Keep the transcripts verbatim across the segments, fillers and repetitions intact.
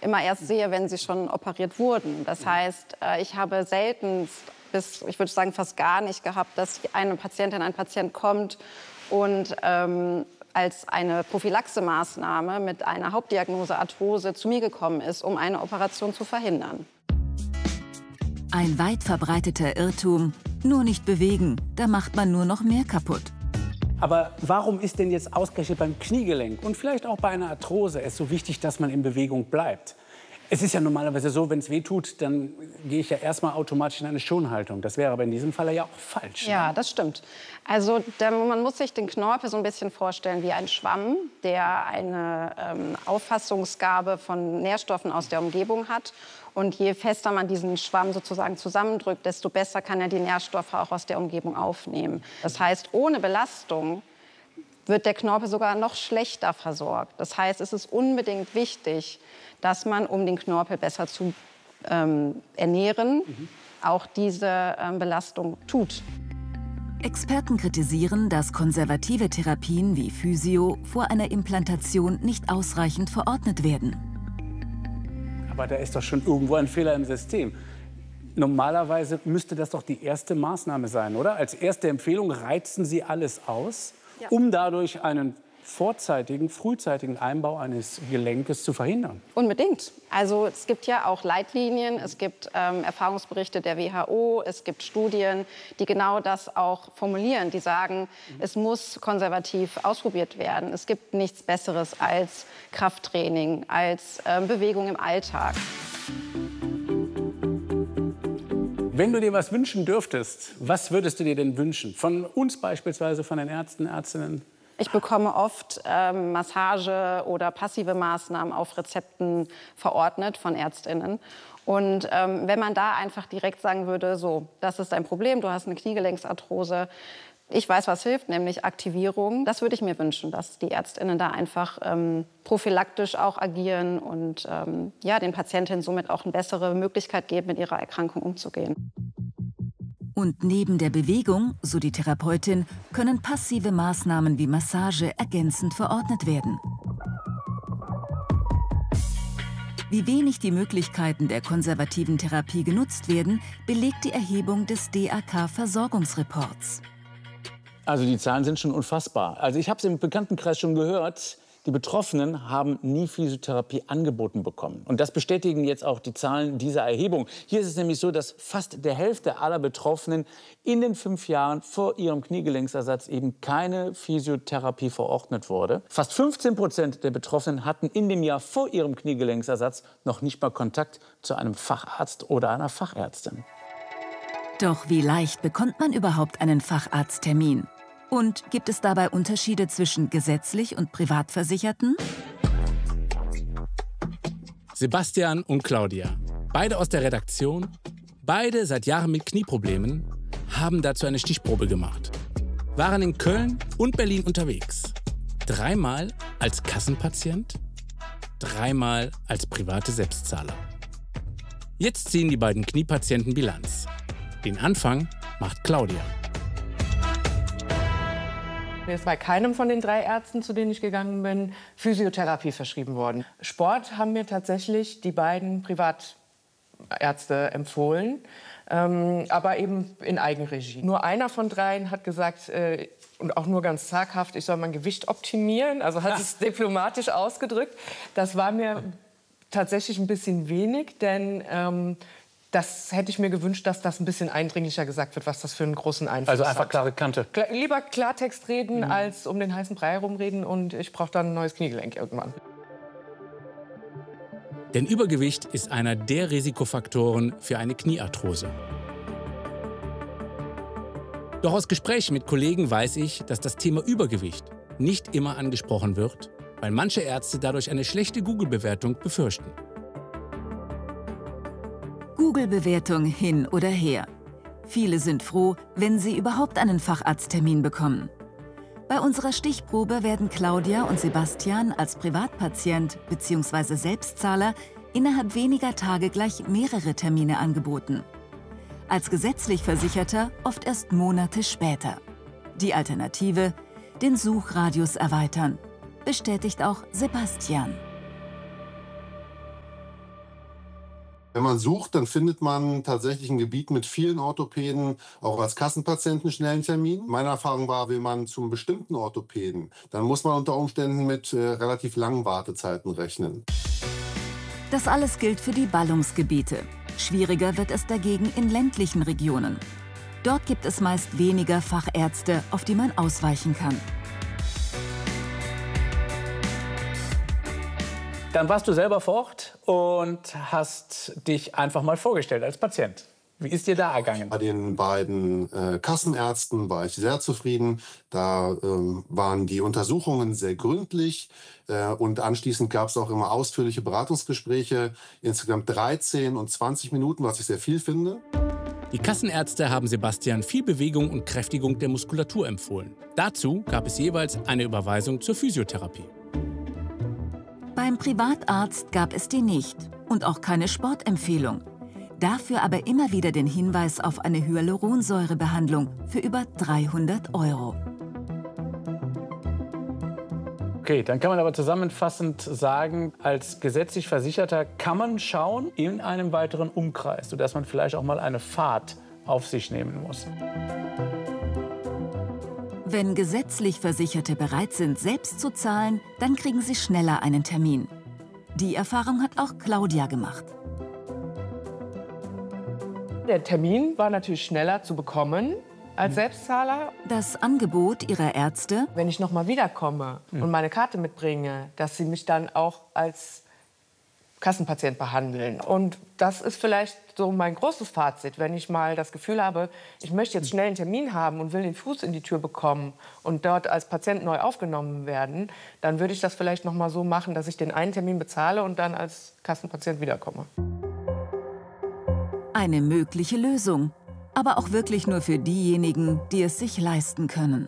immer erst sehe, wenn sie schon operiert wurden. Das heißt, ich habe selten bis, ich würde sagen, fast gar nicht gehabt, dass eine Patientin, ein Patient kommt und ähm, als eine Prophylaxemaßnahme mit einer Hauptdiagnose Arthrose zu mir gekommen ist, um eine Operation zu verhindern. Ein weit verbreiteter Irrtum, nur nicht bewegen, da macht man nur noch mehr kaputt. Aber warum ist denn jetzt ausgerechnet beim Kniegelenk und vielleicht auch bei einer Arthrose es so wichtig, dass man in Bewegung bleibt? Es ist ja normalerweise so, wenn es weh tut, dann gehe ich ja erstmal automatisch in eine Schonhaltung. Das wäre aber in diesem Fall ja auch falsch. Ja, das stimmt. Also der, man muss sich den Knorpel so ein bisschen vorstellen wie ein Schwamm, der eine ähm, Auffassungsgabe von Nährstoffen aus der Umgebung hat. Und je fester man diesen Schwamm sozusagen zusammendrückt, desto besser kann er die Nährstoffe auch aus der Umgebung aufnehmen. Das heißt, ohne Belastung wird der Knorpel sogar noch schlechter versorgt. Das heißt, es ist unbedingt wichtig, dass man, um den Knorpel besser zu ähm, ernähren, mhm. auch diese ähm, Belastung tut. Experten kritisieren, dass konservative Therapien wie Physio vor einer Implantation nicht ausreichend verordnet werden. Aber da ist doch schon irgendwo ein Fehler im System. Normalerweise müsste das doch die erste Maßnahme sein, oder? Als erste Empfehlung reizen Sie alles aus, ja. um dadurch einen vorzeitigen, frühzeitigen Einbau eines Gelenkes zu verhindern. Unbedingt. Also es gibt ja auch Leitlinien, es gibt ähm, Erfahrungsberichte der W H O, es gibt Studien, die genau das auch formulieren. Die sagen, mhm. es muss konservativ ausprobiert werden. Es gibt nichts Besseres als Krafttraining, als ähm, Bewegung im Alltag. Wenn du dir was wünschen dürftest, was würdest du dir denn wünschen? Von uns beispielsweise, von den Ärzten, Ärztinnen? Ich bekomme oft ähm, Massage oder passive Maßnahmen auf Rezepten verordnet von ÄrztInnen. Und ähm, wenn man da einfach direkt sagen würde, so, das ist dein Problem, du hast eine Kniegelenksarthrose, ich weiß, was hilft, nämlich Aktivierung. Das würde ich mir wünschen, dass die ÄrztInnen da einfach ähm, prophylaktisch auch agieren und ähm, ja, den Patientinnen somit auch eine bessere Möglichkeit geben, mit ihrer Erkrankung umzugehen. Und neben der Bewegung, so die Therapeutin, können passive Maßnahmen wie Massage ergänzend verordnet werden. Wie wenig die Möglichkeiten der konservativen Therapie genutzt werden, belegt die Erhebung des D A K-Versorgungsreports. Also die Zahlen sind schon unfassbar. Also ich habe es im Bekanntenkreis schon gehört. Die Betroffenen haben nie Physiotherapie angeboten bekommen. Und das bestätigen jetzt auch die Zahlen dieser Erhebung. Hier ist es nämlich so, dass fast der Hälfte aller Betroffenen in den fünf Jahren vor ihrem Kniegelenksersatz eben keine Physiotherapie verordnet wurde. Fast fünfzehn Prozent der Betroffenen hatten in dem Jahr vor ihrem Kniegelenksersatz noch nicht mal Kontakt zu einem Facharzt oder einer Fachärztin. Doch wie leicht bekommt man überhaupt einen Facharzttermin? Und gibt es dabei Unterschiede zwischen gesetzlich und Privatversicherten? Sebastian und Claudia, beide aus der Redaktion, beide seit Jahren mit Knieproblemen, haben dazu eine Stichprobe gemacht. Waren in Köln und Berlin unterwegs. Dreimal als Kassenpatient, dreimal als private Selbstzahler. Jetzt ziehen die beiden Kniepatienten Bilanz. Den Anfang macht Claudia. Mir ist bei keinem von den drei Ärzten, zu denen ich gegangen bin, Physiotherapie verschrieben worden. Sport haben mir tatsächlich die beiden Privatärzte empfohlen, ähm, aber eben in Eigenregie. Nur einer von dreien hat gesagt, äh, und auch nur ganz zaghaft, ich soll mein Gewicht optimieren, also hat es diplomatisch ausgedrückt. Das war mir tatsächlich ein bisschen wenig, denn ähm, das hätte ich mir gewünscht, dass das ein bisschen eindringlicher gesagt wird, was das für einen großen Einfluss hat. Also einfach klare Kante. Klar, lieber Klartext reden, mhm. als um den heißen Brei herumreden und ich brauche dann ein neues Kniegelenk irgendwann. Denn Übergewicht ist einer der Risikofaktoren für eine Kniearthrose. Doch aus Gesprächen mit Kollegen weiß ich, dass das Thema Übergewicht nicht immer angesprochen wird, weil manche Ärzte dadurch eine schlechte Google-Bewertung befürchten. Google-Bewertung hin oder her. Viele sind froh, wenn sie überhaupt einen Facharzttermin bekommen. Bei unserer Stichprobe werden Claudia und Sebastian als Privatpatient bzw. Selbstzahler innerhalb weniger Tage gleich mehrere Termine angeboten. Als gesetzlich Versicherter oft erst Monate später. Die Alternative: den Suchradius erweitern, bestätigt auch Sebastian. Wenn man sucht, dann findet man tatsächlich ein Gebiet mit vielen Orthopäden, auch als Kassenpatienten schnellen Termin. Meine Erfahrung war, will man zum bestimmten Orthopäden, dann muss man unter Umständen mit äh, relativ langen Wartezeiten rechnen. Das alles gilt für die Ballungsgebiete. Schwieriger wird es dagegen in ländlichen Regionen. Dort gibt es meist weniger Fachärzte, auf die man ausweichen kann. Dann warst du selber vor Ort und hast dich einfach mal vorgestellt als Patient. Wie ist dir da ergangen? Bei den beiden äh, Kassenärzten war ich sehr zufrieden. Da ähm, waren die Untersuchungen sehr gründlich äh, und anschließend gab es auch immer ausführliche Beratungsgespräche, insgesamt dreizehn und zwanzig Minuten, was ich sehr viel finde. Die Kassenärzte haben Sebastian viel Bewegung und Kräftigung der Muskulatur empfohlen. Dazu gab es jeweils eine Überweisung zur Physiotherapie. Beim Privatarzt gab es die nicht und auch keine Sportempfehlung. Dafür aber immer wieder den Hinweis auf eine Hyaluronsäurebehandlung für über dreihundert Euro. Okay, dann kann man aber zusammenfassend sagen, als gesetzlich Versicherter kann man schauen in einem weiteren Umkreis, sodass man vielleicht auch mal eine Fahrt auf sich nehmen muss. Wenn gesetzlich Versicherte bereit sind, selbst zu zahlen, dann kriegen sie schneller einen Termin. Die Erfahrung hat auch Claudia gemacht. Der Termin war natürlich schneller zu bekommen als Selbstzahler. Das Angebot ihrer Ärzte, Wenn ich noch mal wiederkomme und meine Karte mitbringe, dass sie mich dann auch als Kassenpatient behandeln. Und das ist vielleicht so mein großes Fazit, wenn ich mal das Gefühl habe, ich möchte jetzt schnell einen Termin haben und will den Fuß in die Tür bekommen und dort als Patient neu aufgenommen werden, dann würde ich das vielleicht noch mal so machen, dass ich den einen Termin bezahle und dann als Kassenpatient wiederkomme. eine mögliche Lösung. Aber auch wirklich nur für diejenigen, die es sich leisten können.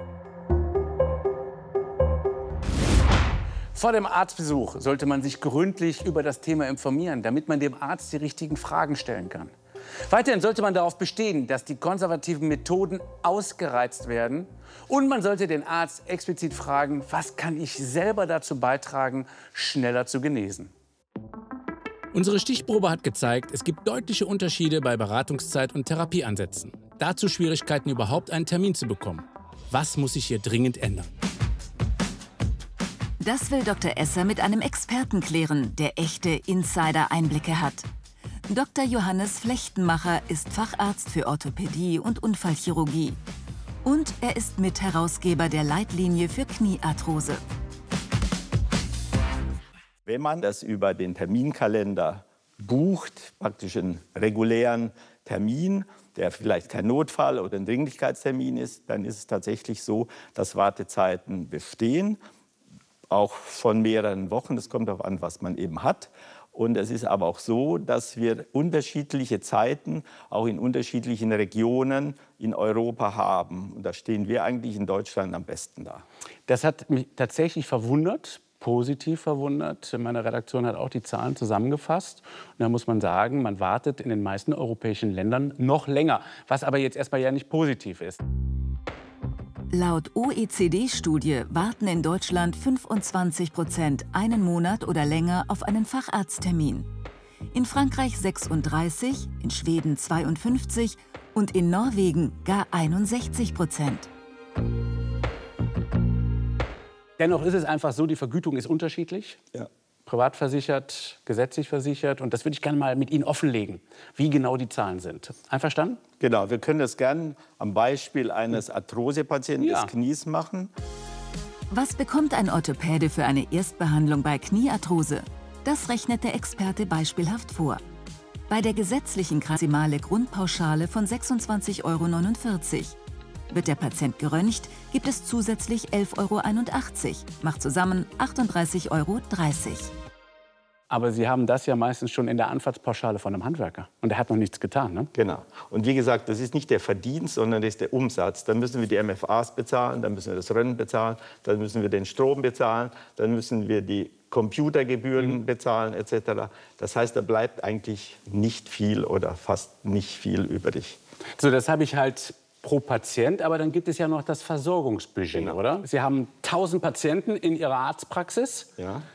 Vor dem Arztbesuch sollte man sich gründlich über das Thema informieren, damit man dem Arzt die richtigen Fragen stellen kann. Weiterhin sollte man darauf bestehen, dass die konservativen Methoden ausgereizt werden. Und man sollte den Arzt explizit fragen, was kann ich selber dazu beitragen, schneller zu genesen. Unsere Stichprobe hat gezeigt, es gibt deutliche Unterschiede bei Beratungszeit und Therapieansätzen. Dazu Schwierigkeiten, überhaupt einen Termin zu bekommen. Was muss sich hier dringend ändern? Das will Doktor Esser mit einem Experten klären, der echte Insider-Einblicke hat. Doktor Johannes Flechtenmacher ist Facharzt für Orthopädie und Unfallchirurgie. Und er ist Mitherausgeber der Leitlinie für Kniearthrose. Wenn man das über den Terminkalender bucht, praktisch einen regulären Termin, der vielleicht kein Notfall oder ein Dringlichkeitstermin ist, dann ist es tatsächlich so, dass Wartezeiten bestehen, auch von mehreren Wochen. Das kommt darauf an, was man eben hat. Und es ist aber auch so, dass wir unterschiedliche Zeiten auch in unterschiedlichen Regionen in Europa haben. Und da stehen wir eigentlich in Deutschland am besten da. Das hat mich tatsächlich verwundert, positiv verwundert. Meine Redaktion hat auch die Zahlen zusammengefasst. Und da muss man sagen, man wartet in den meisten europäischen Ländern noch länger, was aber jetzt erstmal ja nicht positiv ist. Laut O E C D-Studie warten in Deutschland fünfundzwanzig Prozent einen Monat oder länger auf einen Facharzttermin. In Frankreich sechsunddreißig, in Schweden zweiundfünfzig und in Norwegen gar einundsechzig Prozent. Dennoch ist es einfach so, die Vergütung ist unterschiedlich. Ja. Privat versichert, gesetzlich versichert. Und das würde ich gerne mal mit Ihnen offenlegen, wie genau die Zahlen sind. Einverstanden? Genau, wir können das gerne am Beispiel eines Arthrosepatienten Ja. des Knies machen. Was bekommt ein Orthopäde für eine Erstbehandlung bei Kniearthrose? Das rechnet der Experte beispielhaft vor. Bei der gesetzlichen maximale Grundpauschale von sechsundzwanzig Euro neunundvierzig. Wird der Patient geröntgt, gibt es zusätzlich elf Euro einundachtzig, macht zusammen achtunddreißig Euro dreißig. Aber Sie haben das ja meistens schon in der Anfahrtspauschale von einem Handwerker. Und der hat noch nichts getan, ne? Genau. Und wie gesagt, das ist nicht der Verdienst, sondern das ist der Umsatz. Dann müssen wir die M F As bezahlen, dann müssen wir das Rennen bezahlen, dann müssen wir den Strom bezahlen, dann müssen wir die Computergebühren mhm. bezahlen et cetera. Das heißt, da bleibt eigentlich nicht viel oder fast nicht viel übrig. So, das habe ich halt pro Patient, aber dann gibt es ja noch das Versorgungsbudget, Genau. oder? Sie haben tausend Patienten in Ihrer Arztpraxis. Ja.